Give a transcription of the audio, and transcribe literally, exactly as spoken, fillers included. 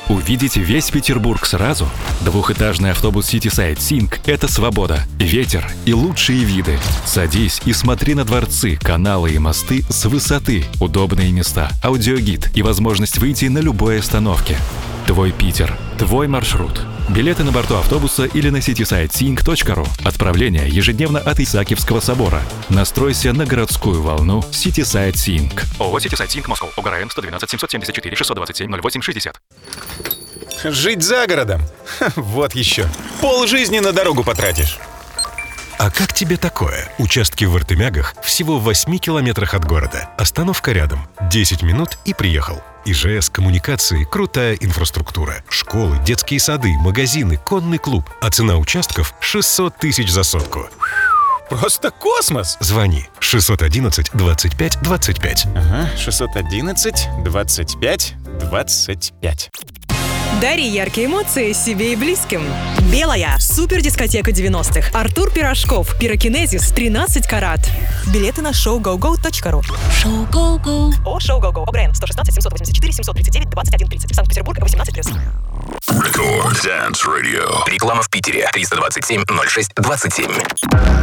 Увидеть весь Петербург сразу? Двухэтажный автобус City Side Sync – это свобода, ветер и лучшие виды. Садись и смотри на дворцы, каналы и мосты с высоты, удобные места, аудиогид и возможность выйти на любой остановке. Твой Питер, твой маршрут. Билеты на борту автобуса или на citysidesync точка ру. Отправление ежедневно от Исаакиевского собора. Настройся на городскую волну City Side Sync. ООО City Side Sync Москва. ОГРН сто двенадцать семьсот семьдесят четыре шестьсот двадцать семь ноль восемь шестьдесят. Жить за городом? Ха, вот еще. Полжизни на дорогу потратишь. А как тебе такое? Участки в Артемягах всего в восьми километрах от города. Остановка рядом. десять минут и приехал. ИЖС, коммуникации, крутая инфраструктура. Школы, детские сады, магазины, конный клуб. А цена участков шестьсот тысяч за сотку. Просто космос! Звони шестьсот одиннадцать двадцать пять двадцать пять. Ага, шестьсот одиннадцать двадцать пять двадцать пять. Дари яркие эмоции себе и близким. Белая. Супердискотека девяностых. Артур Пирожков. Пирокинезис. тринадцать карат. Билеты на шоу гоу гоу точка ру. Шоу гоу-гоу. О, шоу гоу гоу. ОГРН сто шестнадцать семьсот восемьдесят четыре семьсот тридцать девять двадцать один тридцать. Санкт-Петербург, восемнадцать плюс. Record Dance Radio. Реклама в Питере. триста двадцать семь ноль шесть двадцать семь.